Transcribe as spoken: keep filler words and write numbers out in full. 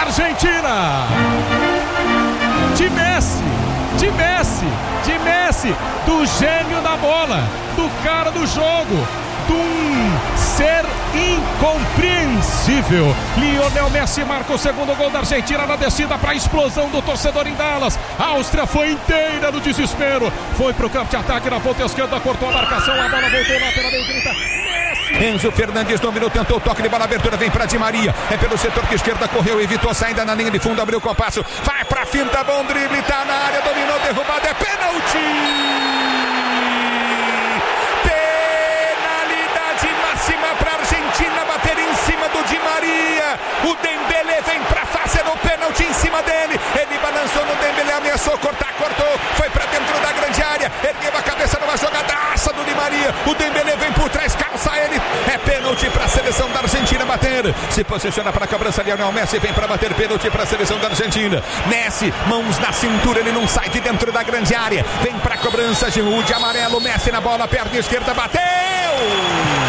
Argentina. De Messi, de Messi, de Messi, do gênio da bola, do cara do jogo, de um ser incompreensível. Lionel Messi marca o segundo gol da Argentina na descida para a explosão do torcedor em Dallas. A Áustria foi inteira no desespero, foi para o campo de ataque na ponta esquerda, cortou a marcação, a bola voltou lá pela direita. Enzo Fernandes dominou, tentou o toque de bola, abertura, vem para Di Maria, é pelo setor de esquerda, correu, evitou a saída na linha de fundo, abriu o compasso, vai para a finta, bom drible, tá na área, dominou, derrubado, é pênalti! Penalidade máxima para a Argentina, bater em cima do Di Maria, o Dembélé vem para fazer o pênalti em cima dele, ele balançou no Dembélé, ameaçou cortar, cortou, foi para dentro da grande área, ergueu a cabeça numa jogadaça do Di Maria, o Dembélé vem por trás, calça ele, é pênalti para a seleção da Argentina bater, se posiciona para a cobrança, Lionel Messi vem para bater, pênalti para a seleção da Argentina, Messi, mãos na cintura, ele não sai de dentro da grande área, vem para a cobrança, Giroud de amarelo, Messi na bola, perna esquerda, bateu!